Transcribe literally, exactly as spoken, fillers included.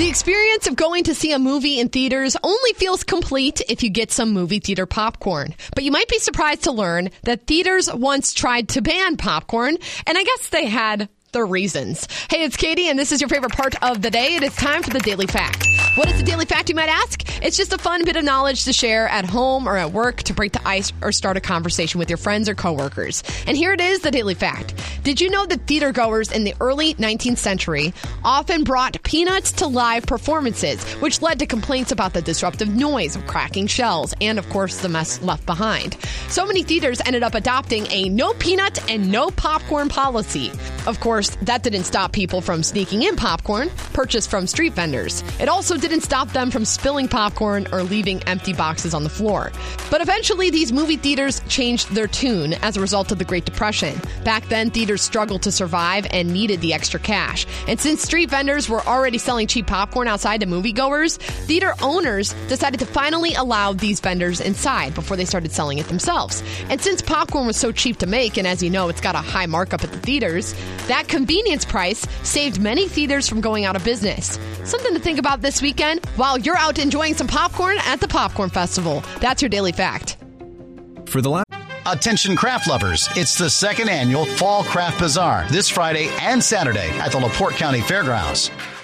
The experience of going to see a movie in theaters only feels complete if you get some movie theater popcorn. But you might be surprised to learn that theaters once tried to ban popcorn, and I guess they had their reasons. Hey, it's Katie, and this is your favorite part of the day. It is time for the Daily Fact. What is the Daily Fact, you might ask? It's just a fun bit of knowledge to share at home or at work to break the ice or start a conversation with your friends or coworkers. And here it is, the Daily Fact. Did you know that theater goers in the early nineteenth century often brought peanuts to live performances, which led to complaints about the disruptive noise of cracking shells and, of course, the mess left behind? So many theaters ended up adopting a no peanut and no popcorn policy. Of course, that didn't stop people from sneaking in popcorn purchased from street vendors. It also didn't stop them from spilling popcorn or leaving empty boxes on the floor. But eventually, these movie theaters changed their tune as a result of the Great Depression. Back then, theaters struggled to survive and needed the extra cash. And since street vendors were already selling cheap popcorn outside to moviegoers, theater owners decided to finally allow these vendors inside before they started selling it themselves. And since popcorn was so cheap to make, and as you know, it's got a high markup at the theaters, that convenience price saved many theaters from going out of business. Something to think about this weekend while you're out enjoying some popcorn at the Popcorn Festival. That's your Daily Fact. For the last Attention craft lovers, it's the second annual Fall Craft Bazaar this Friday and Saturday at the LaPorte County Fairgrounds.